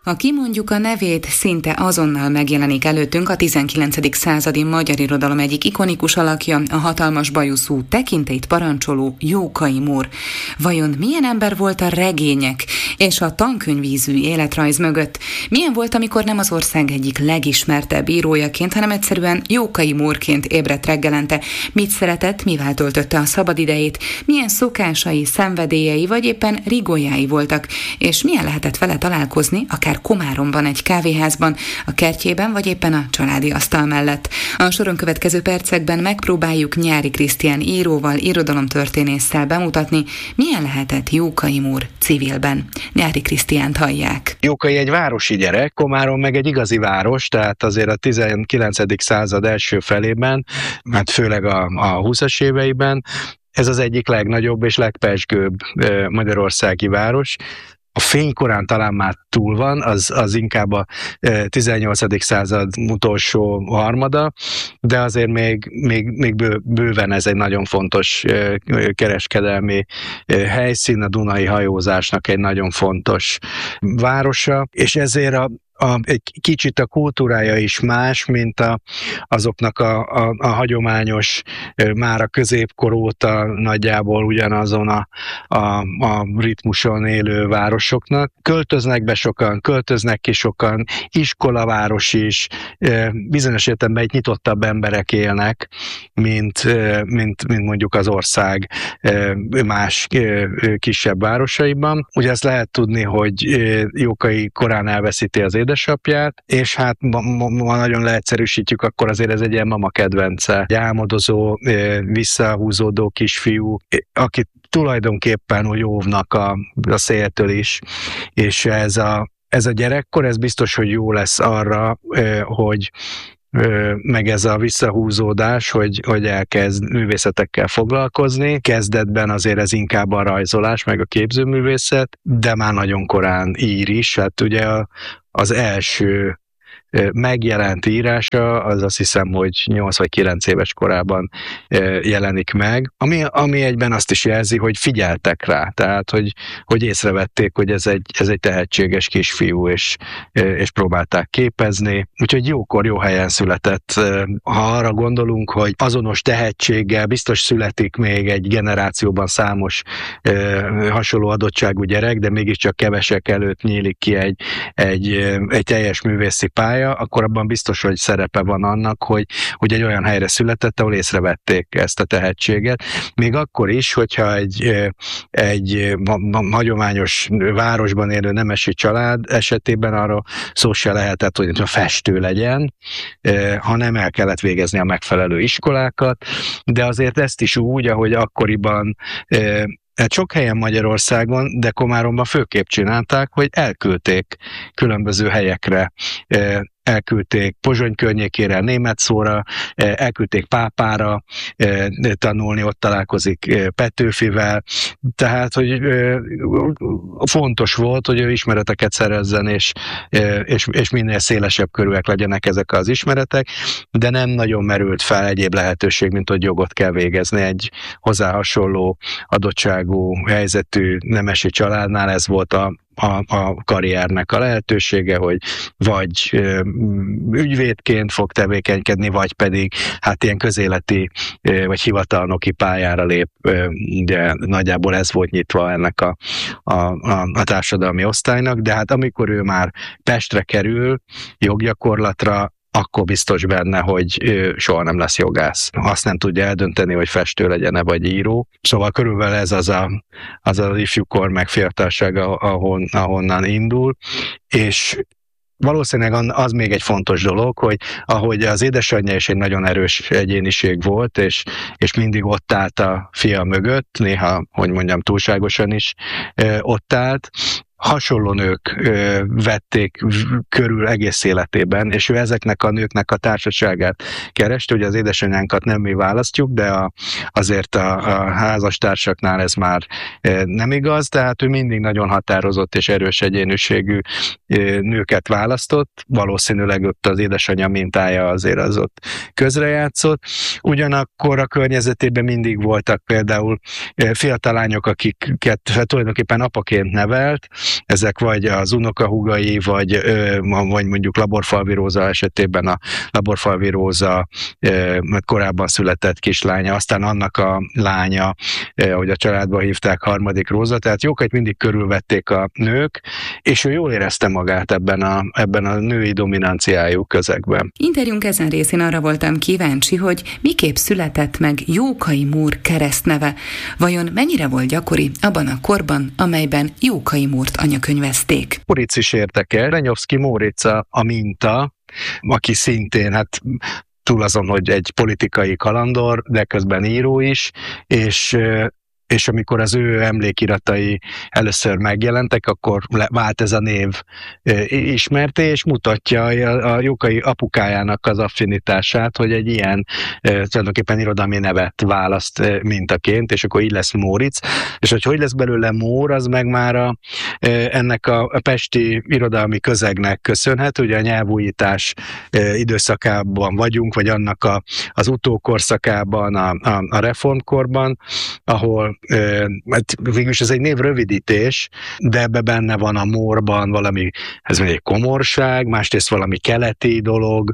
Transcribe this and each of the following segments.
Ha kimondjuk a nevét, szinte azonnal megjelenik előttünk a 19. századi magyar irodalom egyik ikonikus alakja, a hatalmas bajuszú, tekintélyt parancsoló Jókai Mór. Vajon milyen ember volt a regények és a tankönyvízű életrajz mögött? Milyen volt, amikor nem az ország egyik legismertebb írójaként, hanem egyszerűen Jókai Mórként ébredt reggelente? Mit szeretett, mivel töltötte a szabadidejét? Milyen szokásai, szenvedélyei vagy éppen rigójái voltak? És milyen lehetett vele találkozni, akár Komáromban egy kávéházban, a kertjében vagy éppen a családi asztal mellett? A soron következő percekben megpróbáljuk Nyáry Krisztián íróval, irodalomtörténésszel bemutatni, milyen lehetett Jókai Mór civilben. Nyáry Krisztiánt hallják. Jókai egy városi gyerek, Komárom meg egy igazi város, tehát azért a 19. század első felében, hát főleg a 20-as éveiben, ez az egyik legnagyobb és legpezsgőbb magyarországi város. A fénykorán talán már túl van, az inkább a 18. század utolsó harmada, de azért még bőven ez egy nagyon fontos kereskedelmi helyszín, a dunai hajózásnak egy nagyon fontos városa, és ezért egy kicsit a kultúrája is más, mint azoknak a hagyományos, már a középkor óta nagyjából ugyanazon a ritmuson élő városoknak. Költöznek be sokan, költöznek ki sokan, iskolaváros is, bizonyos értelemben egy nyitottabb emberek élnek, mint mondjuk az ország más kisebb városaiban. Ugye ezt lehet tudni, hogy Jókai korán elveszíti az édesapját, és hát ma nagyon leegyszerűsítjük, akkor azért ez egy ilyen mama kedvence. Egy álmodozó, visszahúzódó kisfiú, akit tulajdonképpen úgy óvnak a széltől is, és ez a gyerekkor, ez biztos, hogy jó lesz arra, hogy meg ez a visszahúzódás, hogy elkezd művészetekkel foglalkozni. Kezdetben azért ez inkább a rajzolás, meg a képzőművészet, de már nagyon korán ír is. Hát ugye az első megjelent írása, az azt hiszem, hogy 8 vagy 9 éves korában jelenik meg, ami egyben azt is jelzi, hogy figyeltek rá, tehát hogy észrevették, hogy ez egy tehetséges kisfiú, és próbálták képezni. Úgyhogy jókor, jó helyen született. Ha arra gondolunk, hogy azonos tehetséggel biztos születik még egy generációban számos hasonló adottságú gyerek, de mégiscsak kevesek előtt nyílik ki egy teljes művészi pálya, akkor abban biztos, hogy szerepe van annak, hogy egy olyan helyre született, ahol észrevették ezt a tehetséget. Még akkor is, hogyha egy hagyományos városban élő nemesi család esetében arról szó se lehetett, hogy festő legyen, hanem el kellett végezni a megfelelő iskolákat, de azért ezt is úgy, ahogy akkoriban sok helyen Magyarországon, de Komáromban főképp csinálták, hogy elküldték különböző helyekre, elküldték Pozsony környékére, Németszóra, elküldték Pápára tanulni, ott találkozik Petőfivel, tehát, hogy fontos volt, hogy ő ismereteket szerezzen, és minél szélesebb körűek legyenek ezek az ismeretek, de nem nagyon merült fel egyéb lehetőség, mint hogy jogot kell végezni egy hozzá hasonló adottságú helyzetű nemesi családnál. Ez volt a karriernek a lehetősége, hogy vagy ügyvédként fog tevékenykedni, vagy pedig hát ilyen közéleti vagy hivatalnoki pályára lép. Ugye nagyjából ez volt nyitva ennek a társadalmi osztálynak, de hát amikor ő már Pestre kerül joggyakorlatra, akkor biztos benne, hogy soha nem lesz jogász. Azt nem tudja eldönteni, hogy festő legyen-e vagy író. Szóval körülbelül ez az ifjúkor meg fiatalság, ahonnan indul, és valószínűleg az még egy fontos dolog, hogy ahogy az édesanyja is egy nagyon erős egyéniség volt, és mindig ott állt a fia mögött, néha, hogy mondjam, túlságosan is ott állt, hasonló nők vették körül egész életében, és ő ezeknek a nőknek a társaságát kereste. Ugye az édesanyánkat nem mi választjuk, de azért a házastársaknál ez már nem igaz, tehát ő mindig nagyon határozott és erős egyéniségű nőket választott, valószínűleg ott az édesanyja mintája azért az ott közrejátszott. Ugyanakkor a környezetében mindig voltak például fiatal lányok, akiket tulajdonképpen apaként nevelt, ezek vagy az unokahúgai, vagy mondjuk Laborfalvi Róza esetében a Laborfalvi Róza korábban született kislánya, aztán annak a lánya, ahogy a családba hívták, harmadik Róza, tehát Jókait mindig körülvették a nők, és ő jól érezte magát ebben a női dominanciájú közegben. Interjúnk ezen részén arra voltam kíváncsi, hogy miképp született meg Jókai Mór keresztneve. Vajon mennyire volt gyakori abban a korban, amelyben Jókai Mórt anyakönyvezték? Móricz is érdekel. Renyovszky Móricz a minta, aki szintén, túl azon, hogy egy politikai kalandor, de közben író is, és amikor az ő emlékiratai először megjelentek, akkor vált ez a név ismerté, és mutatja a Jókai apukájának az affinitását, hogy egy ilyen tulajdonképpen irodalmi nevet választ mintaként, és akkor így lesz Móricz. És hogy lesz belőle Mór, az meg már ennek a pesti irodalmi közegnek köszönhető, ugye a nyelvújítás időszakában vagyunk, vagy annak az utókorszakában, a reformkorban, ahol végülis ez egy név rövidítés, de ebbe benne van a Mórban valami, ez egy komorság, másrészt valami keleti dolog,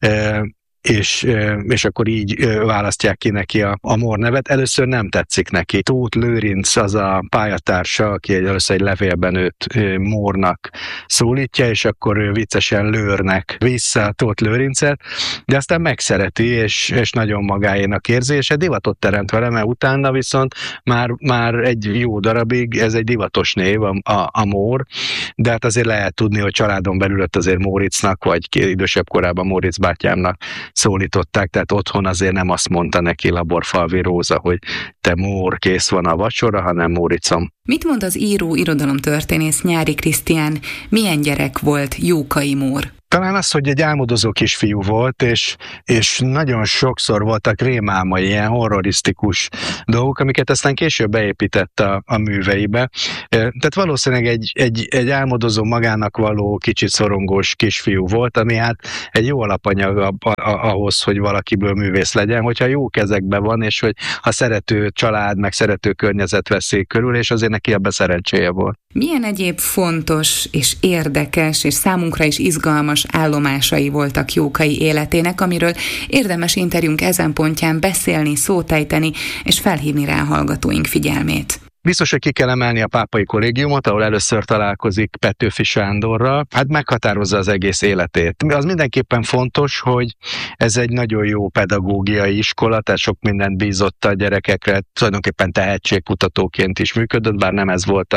és akkor így választják ki neki a Mór nevet. Először nem tetszik neki. Tóth Lőrinc az a pályatársa, aki először egy levélben őt Mórnak szólítja, és akkor ő viccesen Lőrnek vissza Tóth Lőrincet, de aztán megszereti, és nagyon magáénak érzi, és egy divatot teremt vele, mert utána viszont már egy jó darabig ez egy divatos név, a Mór, de hát azért lehet tudni, hogy családon belül azért Móricznak, vagy idősebb korában Móricz bátyámnak szólították, tehát otthon azért nem azt mondta neki Laborfalvi Róza, hogy te Mór, kész van a vacsora, hanem Móriczom. Mit mond az író irodalomtörténész Nyári Krisztián, milyen gyerek volt Jókai Mór? Talán az, hogy egy álmodozó kisfiú volt, és nagyon sokszor voltak rémálmai, ilyen horrorisztikus dolgok, amiket aztán később beépített a műveibe. Tehát valószínűleg egy álmodozó, magának való, kicsit szorongós kisfiú volt, ami hát egy jó alapanyag ahhoz, hogy valakiből művész legyen, hogyha jó kezekben van, és hogy ha szerető család, meg szerető környezet veszi körül, és azért neki ebben szerencséje volt. Milyen egyéb fontos és érdekes és számunkra is izgalmas állomásai voltak Jókai életének, amiről érdemes interjúnk ezen pontján beszélni, szótejteni és felhívni rá a hallgatóink figyelmét? Biztos, hogy ki kell emelni a pápai kollégiumot, ahol először találkozik Petőfi Sándorral, hát meghatározza az egész életét. Az mindenképpen fontos, hogy ez egy nagyon jó pedagógiai iskola, tehát sok mindent bízott a gyerekekre, tulajdonképpen tehetségkutatóként is működött, bár nem ez volt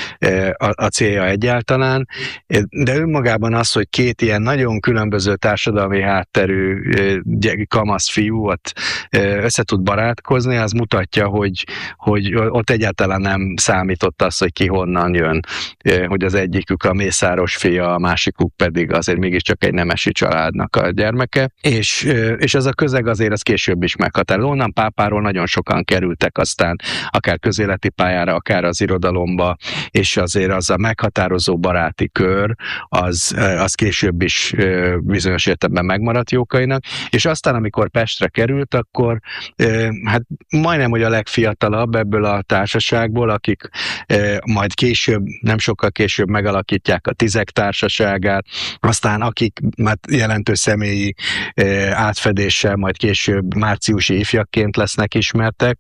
a célja egyáltalán, de önmagában az, hogy két ilyen nagyon különböző társadalmi hátterű kamasz fiú ott össze tud barátkozni, az mutatja, hogy ott egyáltalán nem számított az, hogy ki honnan jön, hogy az egyikük a mészáros fia, a másikuk pedig azért mégiscsak egy nemesi családnak a gyermeke, és az a közeg azért az később is meghatározó. Onnan pápáról nagyon sokan kerültek aztán akár közéleti pályára, akár az irodalomba, és azért az a meghatározó baráti kör, az később is bizonyos értelemben megmaradt Jókainak, és aztán, amikor Pestre került, akkor hát majdnem, hogy a legfiatalabb ebből a társaságból, akik majd később, nem sokkal később megalakítják a Tizek társaságát, aztán akik jelentős személyi átfedéssel majd később márciusi ifjakként lesznek ismertek,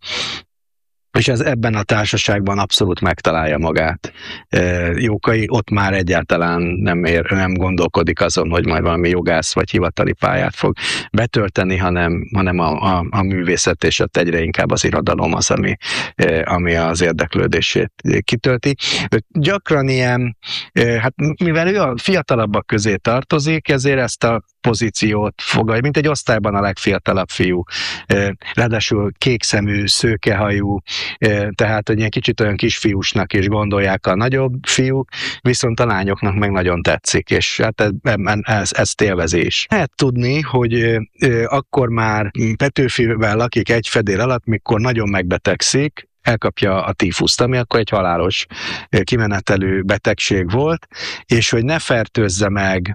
és ez ebben a társaságban abszolút megtalálja magát. Jókai ott már egyáltalán nem gondolkodik azon, hogy majd valami jogász vagy hivatali pályát fog betölteni, hanem a művészet és ott egyre inkább az irodalom az, ami az érdeklődését kitölti. Gyakran ilyen, hát mivel ő a fiatalabbak közé tartozik, ezért ezt a pozíciót fogadja, mint egy osztályban a legfiatalabb fiú. Ráadásul kékszemű, szőkehajú, tehát hogy ilyen kicsit olyan kisfiúsnak is gondolják a nagyobb fiúk, viszont a lányoknak meg nagyon tetszik, és hát ezt élvezi is. Lehet tudni, hogy akkor már Petőfivel lakik egy fedél alatt, mikor nagyon megbetegszik, elkapja a tífuszt, ami akkor egy halálos kimenetelő betegség volt, és hogy ne fertőzze meg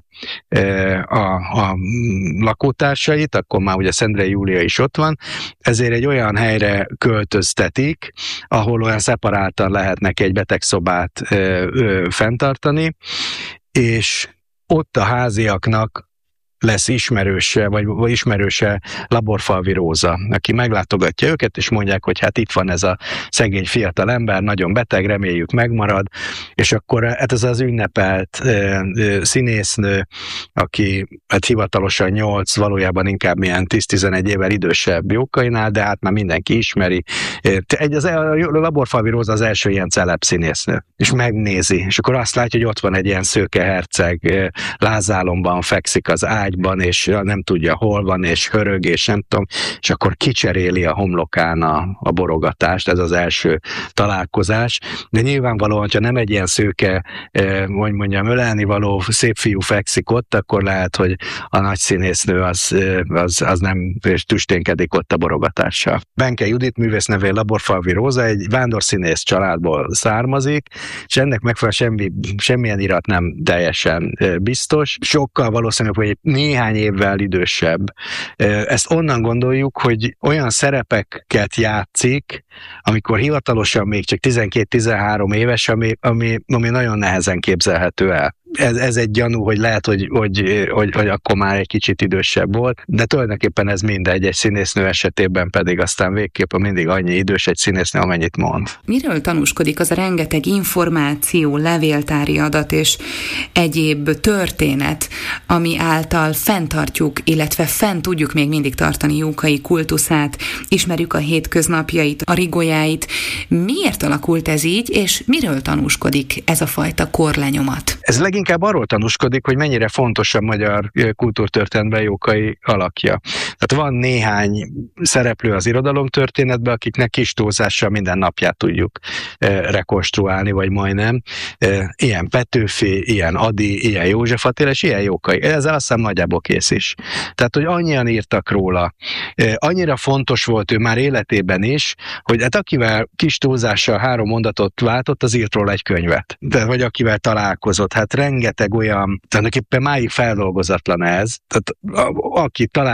a lakótársait, akkor már ugye Szendrei Júlia is ott van, ezért egy olyan helyre költöztetik, ahol olyan szeparáltan lehetnek egy betegszobát fenntartani, és ott a háziaknak lesz ismerőse Laborfalvi Róza, aki meglátogatja őket, és mondják, hogy hát itt van ez a szegény fiatal ember, nagyon beteg, reméljük megmarad, és akkor hát ez az ünnepelt színésznő, aki hát hivatalosan 8, valójában inkább ilyen 10-11 évvel idősebb Jókainál, de hát már mindenki ismeri. A Laborfalvi Róza az első ilyen celeb színésznő, és megnézi, és akkor azt látja, hogy ott van egy ilyen szőke herceg, lázálomban fekszik az ágyban, és nem tudja, hol van, és hörög, és nem tudom, és akkor kicseréli a homlokán a borogatást, ez az első találkozás, de nyilvánvalóan, hogyha nem egy ilyen szőke, hogy mondjam, ölelni való szép fiú fekszik ott, akkor lehet, hogy a nagy színésznő az nem tüsténkedik ott a borogatással. Benke Judit művésznevén Laborfalvi Róza egy vándorszínész családból származik, és ennek megfelelően semmilyen irat nem teljesen biztos. Sokkal valószínűleg, hogy néhány évvel idősebb. Ezt onnan gondoljuk, hogy olyan szerepeket játszik, amikor hivatalosan még csak 12-13 éves, ami nagyon nehezen képzelhető el. Ez egy gyanú, hogy lehet, hogy akkor már egy kicsit idősebb volt, de tulajdonképpen ez mindegy, egy színésznő esetében pedig aztán végképp mindig annyi idős egy színésznő, amennyit mond. Miről tanúskodik az a rengeteg információ, levéltári adat és egyéb történet, ami által fenntartjuk, illetve fenn tudjuk még mindig tartani Jókai kultuszát, ismerjük a hétköznapjait, a rigójáit. Miért alakult ez így, és miről tanúskodik ez a fajta korlenyomat? Ez leginkább arról tanúskodik, hogy mennyire fontos a magyar kultúrtörténetben Jókai alakja. Tehát van néhány szereplő az irodalomtörténetben, akiknek kis túlzással minden napját tudjuk rekonstruálni, vagy majdnem. Ilyen Petőfi, ilyen Ady, ilyen József Attila, és ilyen Jókai. Ezzel azt hiszem nagyjából kész is. Tehát, hogy annyian írtak róla. Annyira fontos volt ő már életében is, hogy hát akivel kis túlzással 3 mondatot váltott, az írt róla egy könyvet. Vagy akivel találkozott. Hát rengeteg olyan, tulajdonképpen máig feldolgozatlan ez. Tehát aki talál